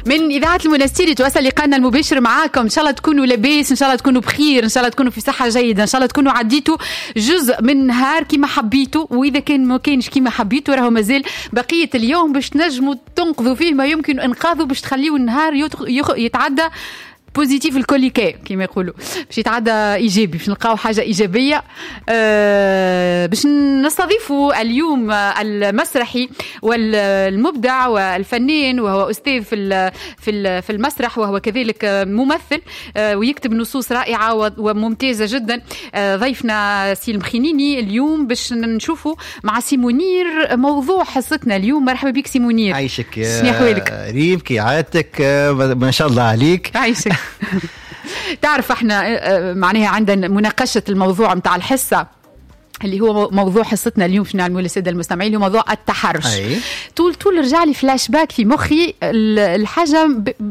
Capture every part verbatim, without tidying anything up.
من إذاعة المنستيري توصل لقاءنا المباشر معاكم. إن شاء الله تكونوا لاباس، إن شاء الله تكونوا بخير، إن شاء الله تكونوا في صحة جيدة، إن شاء الله تكونوا عديتوا جزء من نهار كما حبيتوا، وإذا كان ما كانش كما حبيتوا راهو مازال بقية اليوم باش تنجموا تنقذوا فيه ما يمكن إنقاذه باش تخليه النهار يتعدى بوزيتيف الكوليكي كما يقولوا، باش يتعدى ايجابي، باش نلقاو حاجه ايجابيه. أه باش نستضيفوا اليوم المسرحي والمبدع والفنان، وهو استاذ في في في المسرح، وهو كذلك ممثل أه ويكتب نصوص رائعه وممتازه جدا. أه ضيفنا سي المخينيني اليوم باش نشوفوا مع سي منير موضوع حصتنا اليوم. مرحبا بك سي منير. عايشك يا ريم، كي عادتك ما شاء الله عليك. عايشك. تعرف احنا معناها عندنا مناقشة الموضوع متاع الحصة اللي هو موضوع حصتنا اليوم في نعلموا للسادة المستمعين، هو موضوع التحرش. أي. طول طول رجع لي فلاش باك في مخي، الحاجة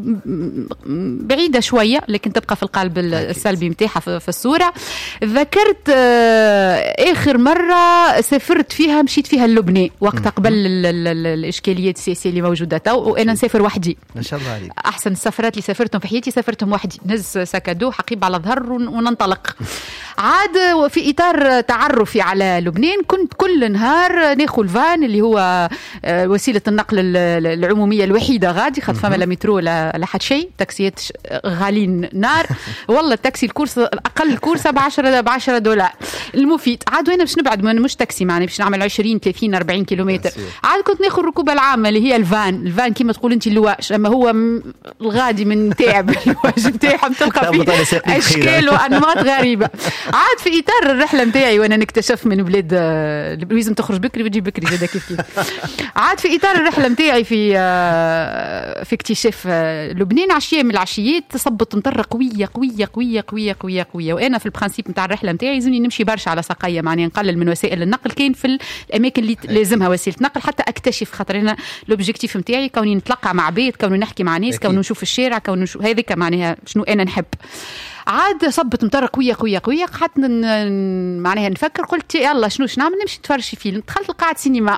بعيدة شوية لكن تبقى في القلب السلبي متاعها في الصورة. ذكرت آخر مرة سافرت فيها، مشيت فيها للبنان وقت قبل الإشكاليات السياسية اللي موجودة تو، وأنا نسافر وحدي. ما شاء الله عليك. أحسن السفرات اللي سافرتهم في حياتي سافرتهم وحدي، نهز سكادو حقيب على ظهر وننطلق. عاد في إطار تعرفي على لبنان كنت كل نهار ناخذ الفان اللي هو وسيلة النقل العمومية الوحيدة غادي، خد فما لا مترو لا حد شيء، تاكسيات غالين نار والله. التاكسي الكورس أقل كورسة بعشرة بعشرة دولار المفيد. عاد وين باش نبعد من مش تاكسي معني باش نعمل عشرين ثلاثين أربعين كيلومتر. عاد كنت ناخذ الركوبة العامة اللي هي الفان. الفان كما تقول أنت اللواش، أما هو الغادي من تعب اللواش نتاعهم تلقى فيه أشكال وأنماط غريبة. عاد في إطار الرحلة متاعي وأنا نكتشف من بلاد لازم تخرج بكري وتجي بكري زي كيف كيف. عاد في إطار الرحلة متاعي في في اكتشاف لبنان، عشية من العشيات تصبت مطرة قوية قوية قوية قوية قوية قوية، وأنا في البرانسيب متاع الرحلة متاعي لازمني نمشي برشا على ساقية، معني نقلل من وسائل النقل كاين في الأماكن اللي لازمها وسيلة نقل حتى أكتشف، خاطر أنا الأوبجيكتيف متاعي كوني نتلقى مع بيت، كوني نحكي مع ناس، كوني نشوف الشارع، كوني نشوف هذيك معناها شنو أنا نحب. عاد صبت مطرة قوية قوية قوية، قعدت معناها نفكر، قلت يلا شنو نعمل، نمشي نتفرج في فيلم. دخلت لقاعة سينما.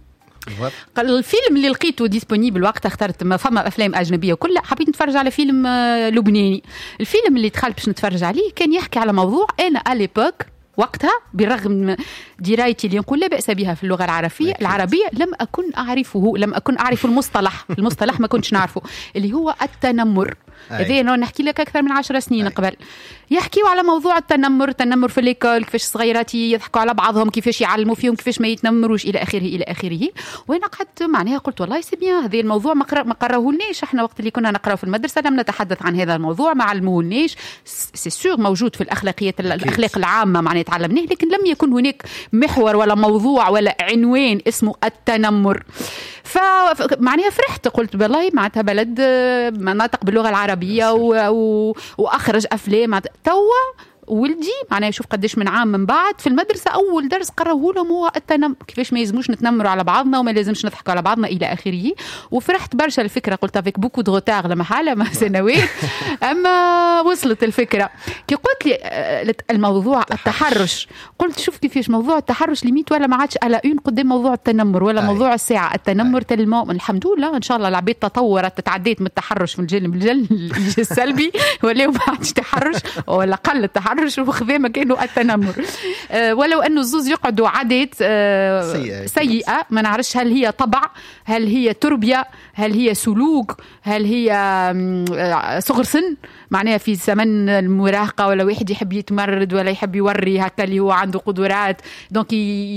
الفيلم اللي لقيته ديسبونيبل وقتها اخترت، ما فما افلام اجنبيه وكلها، حبيت نتفرج على فيلم لبناني. الفيلم اللي دخلت باش نتفرج عليه كان يحكي على موضوع انا اليبوك وقتها بالرغم درايتي اللي نقول لا بأس بها في اللغة العربية العربية لم أكن أعرفه، لم أكن أعرف المصطلح المصطلح ما كنتش نعرفه، اللي هو التنمر. هذا أنا نحكي لك أكثر من عشر سنين أي. قبل يحكيوا على موضوع التنمر، التنمر في الإيكول، كيفاش الصغيرات يضحكوا على بعضهم، كيفاش يعلموا فيهم، كيفاش ما يتنمروش إلى آخره إلى آخره. وأنا قعدت معناها قلت والله سي بيان، هذا الموضوع ما قراهولناش احنا وقت اللي كنا نقرأ في المدرسة، لم نتحدث عن هذا الموضوع، ما علموهولناش. سي سور موجود في الأخلاقيات الأخلاق العامة معناها تعلمناه، لكن لم يكن هناك محور ولا موضوع ولا عنوان اسمه التنمر. فمعناها فرحت، قلت بالله معناتها بلد مناطق باللغة العربية و... و... وأخرج أفلام توا. ولدي معناه يشوف قديش من عام من بعد في المدرسة أول درس قرأه لهم هو التنمر، كيفاش ما يلزموش نتنمروا على بعضنا وما لازمش نضحكوا على بعضنا إلى آخره. وفرحت برشا الفكرة، قلت افيك بوكو دو روتار لما حالة ما سنوات أما وصلت الفكرة. كي قلت لي الموضوع التحرش، قلت شوف كيفاش موضوع التحرش ليميت ولا ما عادش على اون قدام موضوع التنمر ولا موضوع الساعة. التنمر تلمو الحمد لله إن شاء الله العباد تطورت، تتعديت من التحرش من الجانب السلبي ولا ما عادش تحرش ولا قل التحرش وخذا مكانه التنمر. أه ولو أنه الزوز يقعدوا عادات أه سيئة, سيئة ما نعرفش هل هي طبع، هل هي تربية، هل هي سلوك، هل هي صغر سن، معناها في زمن المراهقة ولا واحد يحب يتمرد ولا يحب يوري هكا اللي هو عنده قدرات، دونك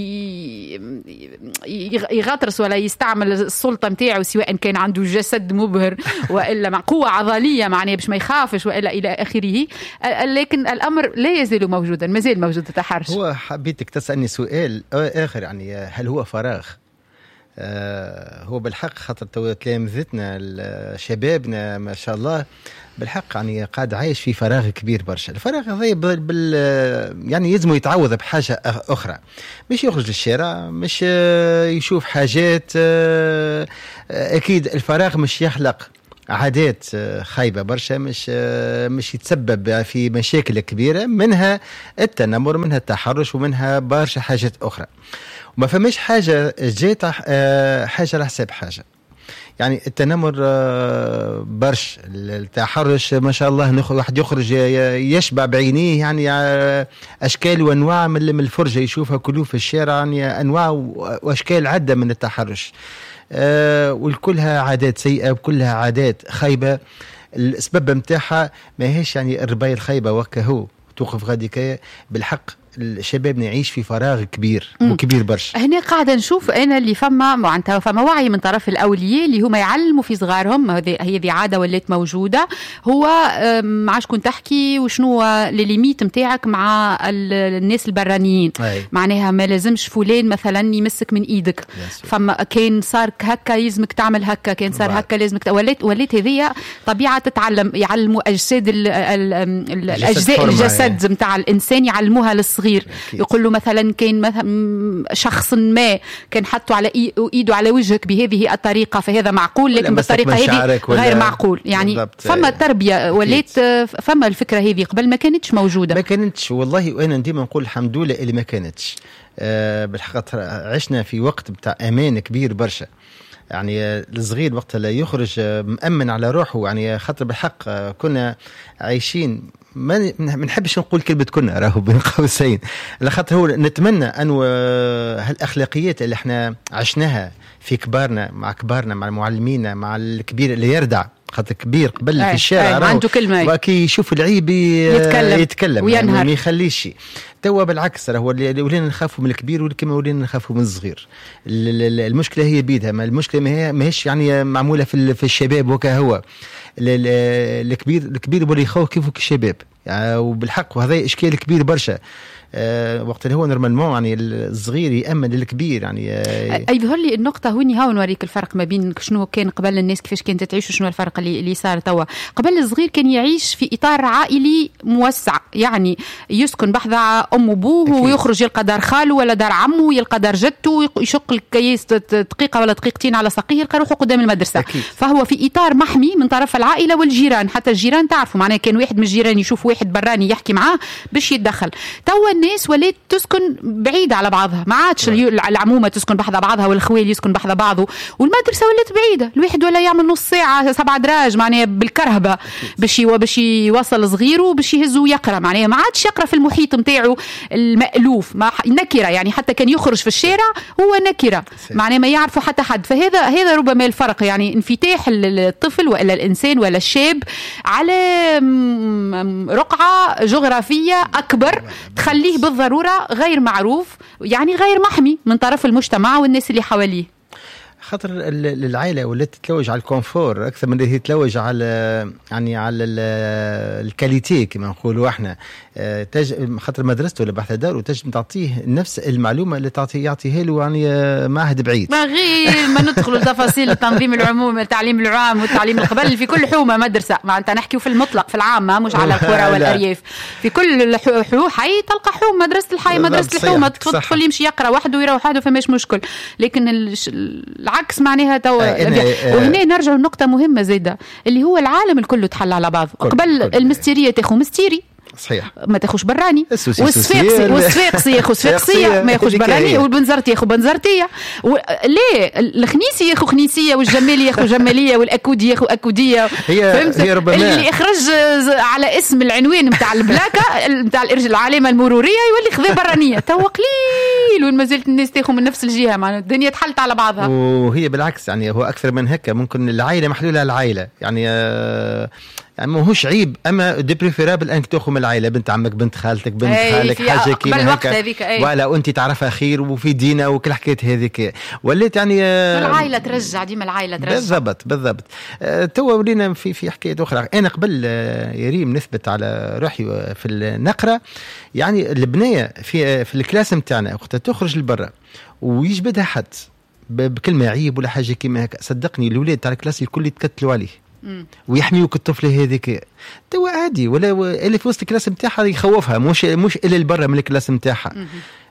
يغطرس ولا يستعمل السلطة متاعه سواء كان عنده جسد مبهر وإلا مع قوة عضلية معناها باش ما يخافش وإلا إلى آخره. لكن الأمر لا يزال موجودا، ما زال موجود التحرش. هو حبيتك تسألني سؤال آخر، يعني هل هو فراغ؟ آه هو بالحق خاطر تلامذتنا شبابنا ما شاء الله بالحق يعني قاعد عايش في فراغ كبير برشا. الفراغ هذا بال يعني يلزم يتعوض بحاجة أخرى، مش يخرج للشارع، مش يشوف حاجات. أكيد الفراغ مش يخلق عادات خايبة برشا، مش مش يتسبب في مشاكل كبيرة، منها التنمر، منها التحرش، ومنها برشا حاجات أخرى. وما فماش حاجة جات حاجة على حساب حاجة. يعني التنمر برش، التحرش ما شاء الله، واحد يخرج يشبع بعينيه يعني اشكال وانواع من الفرجه يشوفها كله في الشارع، يعني انواع واشكال عده من التحرش، أه والكلها عادات سيئه وكلها عادات خايبه. الاسباب نتاعها ما هيش يعني الرباية الخايبه وكهو توقف غادي بالحق. الشباب يعيش في فراغ كبير وكبير برشا. هنا قاعده نشوف انا اللي فما معناتها فما وعي من طرف الاولياء اللي هما يعلموا في صغارهم، هذه هي عاده ولات موجوده، هو ما عادش كنت تحكي وشنو الليميت نتاعك مع الناس البرانيين. أي. معناها ما لازمش فلان مثلا يمسك من ايدك، فما كان صار هكا يلزمك تعمل هكا، كان صار هكا لازمك ولات ولات هذه طبيعه تتعلم. يعلموا اجساد الاجزاء الجسد نتاع الانسان يعلموها للصغير. يقول له مثلا كان مثلا شخص ما كان حطوا على ايده على وجهك بهذه الطريقه فهذا معقول، لكن بالطريقه هذه غير معقول. يعني فما تربيه ولات فما الفكره هذه قبل ما كانتش موجوده، ما كانتش والله. وانا ديما نقول الحمد لله اللي ما كانتش. أه بالحقيقه عشنا في وقت بتاع امان كبير برشا. يعني الصغير وقت لا يخرج مأمن على روحه، يعني خاطر بالحق كنا عايشين ما نحبش نقول كلمة كنا راهو بين قوسين، لخاطر هو نتمنى أن هالأخلاقيات اللي احنا عشناها في كبارنا مع كبارنا مع معلمينا مع الكبير اللي يردع، خاطر كبير قبل في الشارع عنده كلمة وكي يشوف العيب يتكلم, يتكلم وينهر، يعني ما يخليش. توا بالعكس راهو ولينا نخافوا من الكبير وكما ولينا نخافوا من الصغير. المشكلة هي بيدها، ما المشكلة ما هيش يعني معمولة في في الشباب وكهو الكبير الكبير بولي يخوف كيفو كالشباب يعني، وبالحق وهذا إشكال كبير برشا. أه وقت اللي هو نورمالمون يعني الصغير يأمن للكبير يعني. أه يظهر لي النقطة هوني هاو نوريك الفرق ما بين شنو كان قبل الناس كيفاش كانت تعيش وشنو الفرق اللي اللي صار توا. قبل الصغير كان يعيش في إطار عائلي موسع، يعني يسكن بحذا أم وأبوه ويخرج يلقى دار خاله ولا دار عمه، يلقى دار جدته، يشق الكيس دقيقة ولا دقيقتين على ساقيه يلقى روحه قدام المدرسة. أكيد. فهو في إطار محمي من طرف العائلة والجيران، حتى الجيران تعرفوا معناه كان واحد من الجيران يشوف واحد براني يحكي معاه باش يتدخل. توا الناس ولات تسكن بعيدة على بعضها، ما عادش العمومة تسكن بحذا بعضها والخوال يسكن بحذا بعضه، والمدرسة ولات بعيدة، الواحد ولا يعمل نص ساعة سبعة دراج معناه بالكرهبة باش باش يوصل صغيره باش يهزه ويقرأ، معناه ما عادش يقرأ في المحيط نتاعو المألوف، ما نكرة يعني، حتى كان يخرج في الشارع هو نكرة معناه ما يعرفه حتى حد. فهذا هذا ربما الفرق، يعني انفتاح الطفل ولا الإنسان ولا الشاب على رقعة جغرافية أكبر تخليه بالضرورة غير معروف، يعني غير محمي من طرف المجتمع والناس اللي حواليه. خاطر العائله ولات تتلوج على الكونفور اكثر من اللي تتلوج على يعني على الكاليتي كما نقولوا احنا. تج خاطر مدرسته ولا بحث دار وتجم تعطيه نفس المعلومه اللي تعطيه يعطيها له يعني معهد بعيد. ما غير ما ندخلوا تفاصيل التنظيم العمومي التعليم العام والتعليم القبل في كل حومه مدرسه، ما انت نحكيو في المطلق في العامه مش على القرى والارياف. في كل حو حي تلقى حوم مدرسه الحي مدرسه الحومه تدخل يمشي يقرا وحده ويروح وحده فماش مشكل، لكن العكس معناها توا. وهنا نرجع لنقطه مهمه زيده اللي هو العالم الكل تحل على بعض. قبل المستيريه تاخو مستيري صحيح ما تاخوش براني، والصفاقسي والصفاقسي ياخو صفاقسية ما ياخوش براني، والبنزرتي ياخو بنزرتية و... ليه الخنيسي ياخو خنيسية والجمالي ياخو جمالية والأكودي ياخو أكودية. هي هي ربما اللي يخرج على اسم العنوان متاع البلاكة متاع العلامة المرورية يولي خذ برانية. تو قليل وين ما زلت الناس تاخو من نفس الجهة، مع الدنيا تحلت على بعضها. وهي بالعكس يعني هو أكثر من هكا، ممكن العائلة محلولة العائلة يعني آه يعني ما هوش عيب، اما دي بريفيرابل انك تاخذ من العائله بنت عمك بنت خالتك بنت خالك حاجه كيما هكا ولا وانت تعرفها خير وفي دينا وكل حكايه هذيك وليت يعني العائله ترجع ديما العائله ترجع بالضبط بالضبط. أه تو ولينا في في حكايه اخرى. انا قبل أه يريم نثبت على روحي في النقره، يعني البنيه في في الكلاس نتاعنا وقت تخرج لبرا ويجبدها حد بكلمه عيب ولا حاجه كيما هكا، صدقني الاولاد تاع الكلاس الكل يتكتلوا عليه ويحميوك الطفل هذيك. توا عادي ولا اللي في وسط الكلاس نتاعها يخوفها، مش مش اللي برا من الكلاس نتاعها.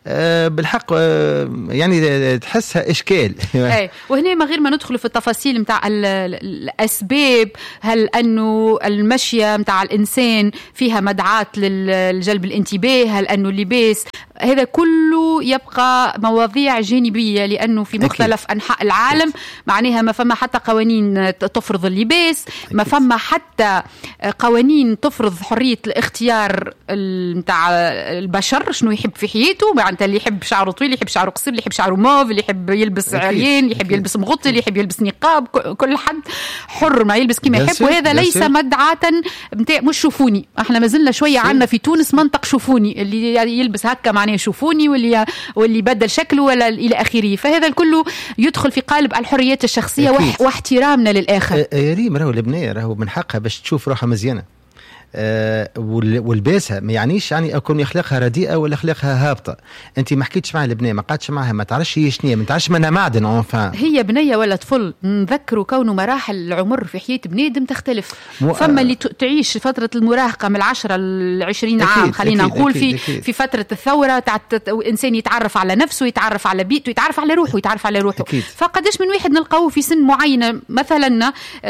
آه بالحق آه يعني تحسها اشكال. اي وهنا ما غير ما ندخل في التفاصيل نتاع الاسباب، هل انه المشيه نتاع الانسان فيها مدعاة للجلب الانتباه، هل انه اللباس، هذا كله يبقى مواضيع جانبيه، لانه في مختلف أكيد. انحاء العالم معناها ما فما حتى قوانين تفرض اللباس، أكيد. ما فما حتى قوانين تفرض حريه الاختيار نتاع البشر شنو يحب في حياته، معناتها اللي يحب شعره طويل، اللي يحب شعره قصير، اللي يحب شعره موف، اللي يحب يلبس عريان، اللي يحب يلبس مغطي، اللي يحب يلبس نقاب، كل حد حر ما يلبس كما يحب، وهذا ليس مدعاة نتاع مش شوفوني. احنا ما زلنا شويه عندنا في تونس منطق شوفوني، اللي يلبس هكا معناه شوفوني، واللي واللي بدل شكله ولا الى اخره، فهذا الكل يدخل في قالب الحريات الشخصيه وح واحترامنا للاخر. يا ريم راهو البنيه راهو من حقها باش تشوف روحها مزيانه أه والباسها، ما يعنيش يعني اكون اخلاقها رديئه ولا اخلاقها هابطه. انت ما حكيتش مع البنيه، ما قعدتش معها، ما تعرفش هي شنو، ما تعرفش منها معدن انفان. هي بنيه ولا طفل، نذكروا كونه مراحل العمر في حياه بنادم تختلف. مو... فما اللي تعيش فتره المراهقه من العشرة للعشرين عام، خلينا أكيد نقول أكيد في أكيد. في فتره الثوره تاع الانسان يتعرف على نفسه، يتعرف على بيئته، يتعرف على روحه، يتعرف على روحه أكيد. فقداش من واحد نلقاوه في سن معينه مثلا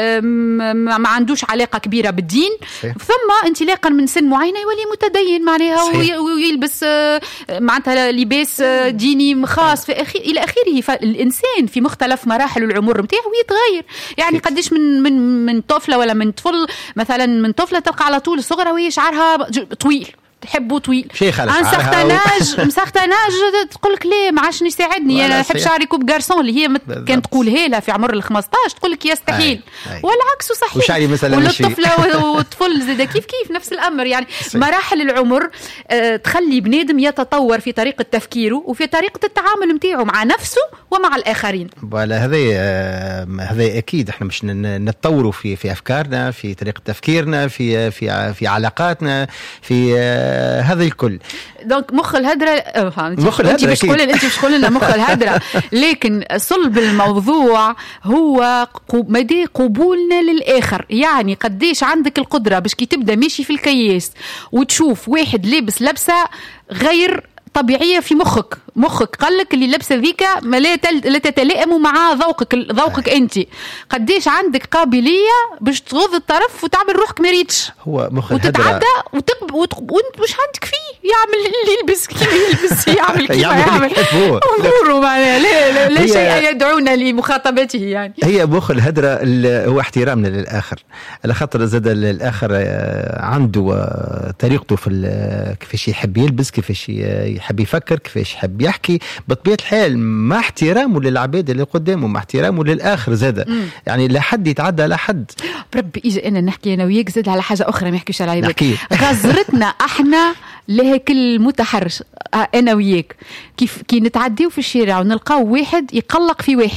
ما عندوش علاقه كبيره بالدين، صحيح. ثم انطلاقا من سن معينه يولي متدين معناها ويلبس معناتها لباس ديني خاص في أخي... الى اخره. فالانسان في مختلف مراحل العمر نتاعو يتغير، يعني قديش من من من طفله ولا من طفل مثلا، من طفله تلقى على طول صغرى وهي شعرها طويل تحبه طويل، عن سختناج مسختناج تقول لك ليه ما عادش يساعدني، انا نحب شعري كوب جارسون، اللي هي مت... كانت تقولها لها في عمر الخمسطاش تقول لك يستحيل، والعكس صحيح. وشعري مثلا والطفله والطفل زاد كيف كيف نفس الامر، يعني صحيح. مراحل العمر آه تخلي بنادم يتطور في طريقه تفكيره وفي طريقه التعامل نتاعه مع نفسه ومع الاخرين. ولا هذا آه هذا اكيد احنا مش نتطوروا في في افكارنا، في طريقه تفكيرنا، في في في علاقاتنا، في آه هذا الكل. دونك مخ الهدرة مخ الهدرة انت مش تقول انت مش تقول لنا مخ الهدرة، لكن صلب الموضوع هو مدى قبولنا للآخر. يعني قديش عندك القدرة باش كي تبدا ماشي في الكياس وتشوف واحد لابس لبسة غير طبيعية في مخك، مخك قالك اللي لبسه ذيك ما لا تتلائم مع ذوقك ذوقك انت، قديش عندك قابلية باش تغض الطرف وتعمل روحك مريتش، هو مخ وتتعدى وتقب وانت مش عندك فيه يعمل اللي يلبس كيما يلبس، يعمل كيما يعمل اموره معناها لا, لا شيء يدعونا لمخاطبته. يعني هي مخ الهدرة هو احترامنا للآخر، على خاطر زاد الآخر عنده طريقته في كيفاش يحب يلبس، كيفاش يحب يفكر، كيفاش يحب يحكي، بطبيعة الحال مع احترامه للعباد اللي قدامه، مع احترامه للآخر زاد، يعني لا حد يتعدى على حد. بربي إجا أنا نحكي أنا وياك زاد على حاجة أخرى ما يحكيش على بالك، غزرتنا احنا لهيك المتحرش أنا وياك، كيف كي نتعديو في الشارع ونلقاو واحد يقلق في واحد،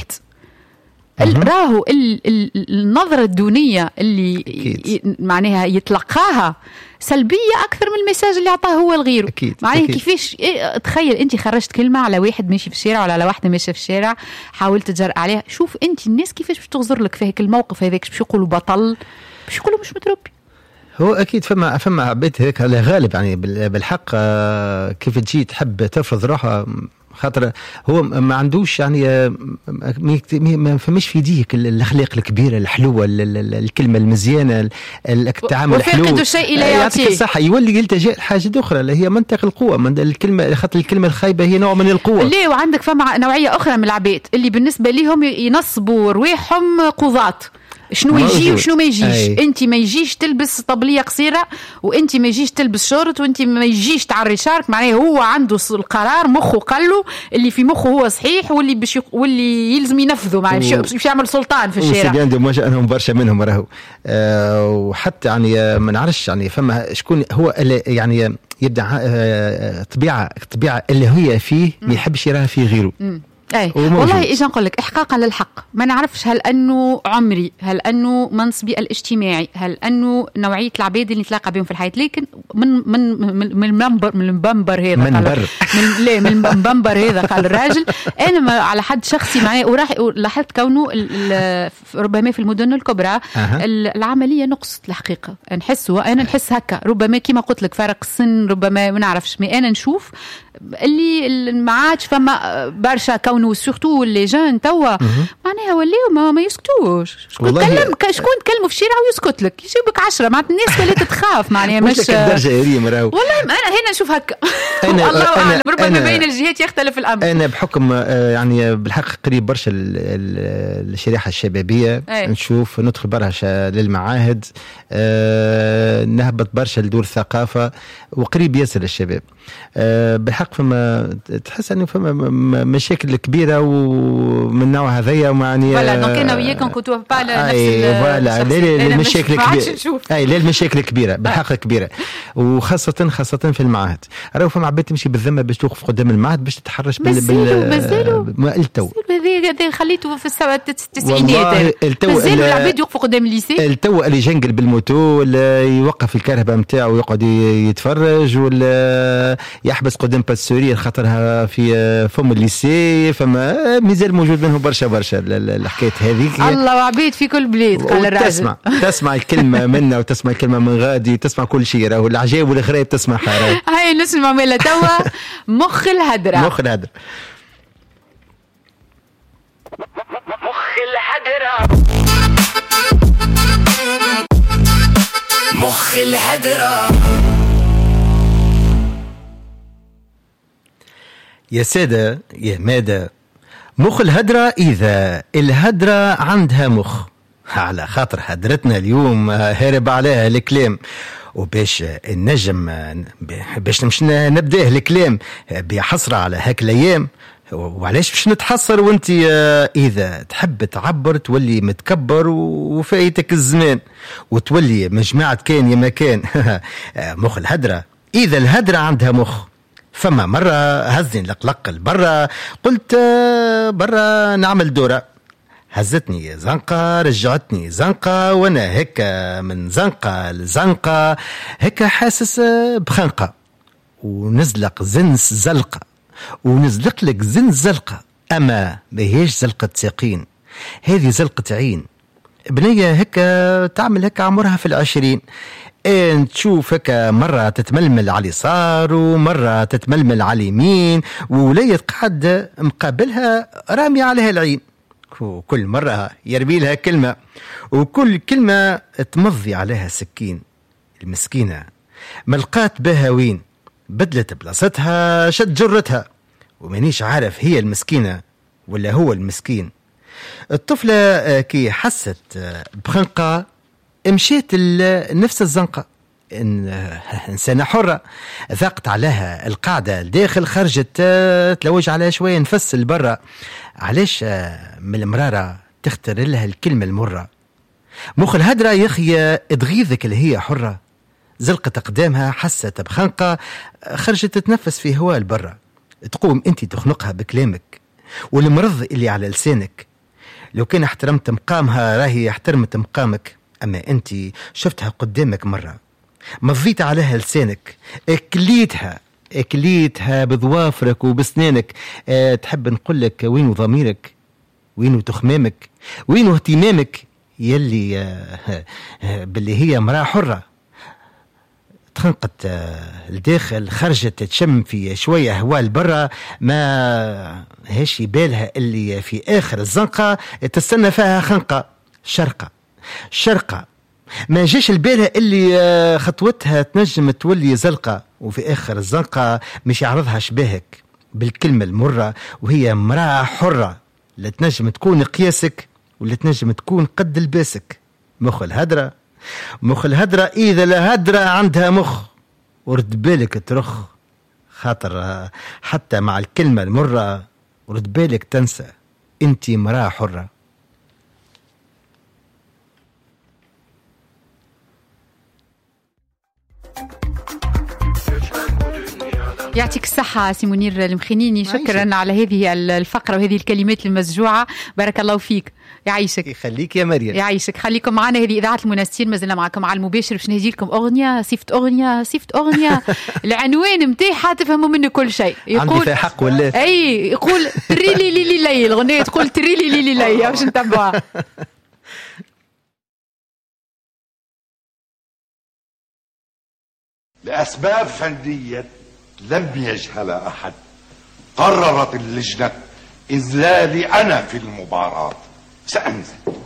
راهو النظرة الدونية اللي ي... معناها يتلقاها سلبية أكثر من المساج اللي أعطاه هو الغير. معناها كيفاش إيه تخيل أنت خرجت كلمة على واحد ماشي في الشارع ولا على واحدة ماشية في الشارع، حاولت تجرأ عليها، شوف أنت الناس كيفاش بتغزر لك في هيك الموقف هذاك، باش يقولوا بطل، باش يقولوا مش متربي. هو أكيد فما فما عباد هيك على غالب، يعني بالحق كيف تجي تحب تفرض روحها، خاطر هو ما عندوش يعني ما فماش في يديك الاخلاق الكبيره الحلوه، الكلمه المزيانه، التعامل الحلو، وفاقد الشيء لا يعطيه الصحه، يولي يلتجئ حاجه اخرى اللي هي منطق القوه، من الكلمه خاطر الكلمه الخايبه هي نوع من القوه. ليه وعندك فما نوعيه اخرى من العباد اللي بالنسبه لهم ينصبوا رواحهم قضاة، شنو يجي وشنو ما يجيش. أي. انت ما يجيش تلبس طبليه قصيره، وانت ما يجيش تلبس شورت، وانت ما يجيش تعري شعرك، معناه هو عنده القرار، مخه قاله اللي في مخه هو صحيح، واللي باش واللي يلزم ينفذه، معناه باش يعمل سلطان في الشارع. وسيدي عندهم انهم برشا منهم راهو أه وحتى يعني ما نعرفش يعني فما شكون هو يعني يبدا طبيعه طبيعه اللي هي فيه ما يحبش يراها في غيره. م. اي والله اجي نقول لك احقاقا للحق، ما نعرفش هل انه عمري، هل انه منصبي الاجتماعي، هل انه نوعيه العباد اللي نتلاقى بهم في الحياه، لكن من من من المنبر من المنبر هذا من قال من لا من المنبر هذا قال الراجل، انا ما على حد شخصي معي وراح لاحظت كونه ربما في المدن الكبرى أه. العمليه نقصت الحقيقه، نحس وانا نحس هكا، ربما كما قلت لك فرق السن، ربما ما نعرفش، مي انا نشوف اللي ما عادش فما برشا كونه سورتو لي جون توا معناها ولاو ما, ما يسكتوش. شكون تكلم شكون تكلموا في الشارع ويسكت لك يجيبك عشرة معناتها الناس ولات تخاف معناها مش الدرجه يا ريم راهو والله انا هنا نشوف هكا والله اعلم ربما بين الجهات يختلف الامر. انا بحكم يعني بالحق قريب برشا الشريحه الشبابيه أي. نشوف ندخل برشا للمعاهد أه نهبط برشا لدور الثقافه وقريب ياسر الشباب أه بالحق فما تحس انه فما مشاكل كبيره ومن نوع هذايا ومعني فوالا دونك انا وياك كنتو با نفس فوالا المشاكل كبيره اي لا المشاكل كبيره بالحق كبيره وخاصه خاصه في المعاهد راهو فما عباد تمشي بالذمه باش توقف قدام المعهد باش تتحرش بال بال التو هذا خليته في التسعينيات مازالوا العباد يوقفوا قدام الليسي التو اللي يجنقل بالموتو ولا يوقف الكهرباء نتاعو ويقعد يتفرج ولا يحبس قدام باسوري خاطرها في فم الليسي فما مازال موجود منه برشا برشا الحكايه هذيك. الله وعبيد في كل بلاد قال الراجل تسمع تسمع الكلمه منا وتسمع الكلمه من غادي تسمع كل شيء راهو العجائب والغرائب تسمعها. هاي نسمع مالا توا مخ الهدره مخ الهدره مخ الهدره مخ الهدره. يا سادة يا مادة مخ الهدرة إذا الهدرة عندها مخ على خاطر هدرتنا اليوم هارب عليها الكلام وباش النجم باش نمشي نبداه الكلام بحصرة على هاك الأيام وعلاش باش نتحصر وانت إذا تحب تعبر تولي متكبر وفايتك الزمان وتولي مجموعة كان يا مكان. مخ الهدرة إذا الهدرة عندها مخ. فما مرة هزني لقلق البرة قلت برا نعمل دورة هزتني زنقة رجعتني زنقة وانا هكا من زنقة لزنقة هكا حاسس بخنقة ونزلق زنس زلقة ونزلق لك زنس زلقة اما ماهيش زلقة ساقين هذه زلقة عين بنية هكا تعمل هكا عمرها في العشرين ان تشوف هكا مرة تتململ على اليسار ومرة تتململ على اليمين ووليت قاعد مقابلها رامي عليها العين وكل مرة يرمي لها كلمة وكل كلمة تمضي عليها سكين. المسكينة ملقات بها وين بدلت بلاصتها شد جرتها ومانيش عارف هي المسكينة ولا هو المسكين. الطفلة كي حست بخنقة مشيت نفس الزنقة إن إنسانة حرة ذاقت عليها القاعدة الداخل خرجت تلوج عليها شوية نفس البرة علاش من المرارة تختار لها الكلمة المرة. مخ الهدرة يخي تغيظك اللي هي حرة زلقت قدامها حست بخنقة خرجت تتنفس في هواء البرة تقوم انت تخنقها بكلامك والمرض اللي على لسانك لو كان احترمت مقامها راهي احترمت مقامك أما أنت شفتها قدامك مرة مضيت عليها لسانك اكليتها اكليتها بظوافرك وبسنانك أه تحب نقولك وينو ضميرك وينو تخمامك وينو اهتمامك يلي أه أه باللي هي مرأة حرة تخنقت الداخل خرجت تشم في شوية هواء البرة ما هاش بالها اللي في آخر الزنقة تستنى فيها خنقة شرقة شرقة ما جيش البالها اللي خطوتها تنجم تولي زلقة وفي آخر الزنقة مش يعرضها شبهك بالكلمة المرة وهي مرأة حرة لا تنجم تكون قياسك ولا تنجم تكون قد لباسك. مخ الهدرة مخ الهدرة إذا الهدرة عندها مخ ورد بالك ترخ خاطر حتى مع الكلمة المرة ورد بالك تنسى انتي مرأة حرة. يعطيك الصحة سي منير المخنيني شكرا على هذه الفقرة وهذه الكلمات المسجوعة بارك الله فيك يعيشك يخليك يا مريم يعيشك خليكم معنا هذه إذاعة المنستين ما زلنا معكم على المباشر باش نهدي لكم أغنية صيفة أغنية صيفة أغنية العنوان متاعها تفهموا منه كل شيء يقول عندي في حق ولا أي يقول تريلي لي لي لي الأغنية تقول تريلي لي لي لي باش نتبعها لأسباب فنية لم يجهل أحد. قررت اللجنة إذلالي أنا في المباراة. سأنزل.